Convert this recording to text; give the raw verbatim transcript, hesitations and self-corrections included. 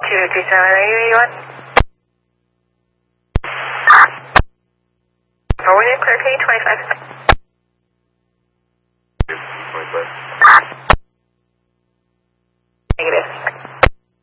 two two seven, are you eighty-one? Forwarded, clear K twenty-five. twenty-five.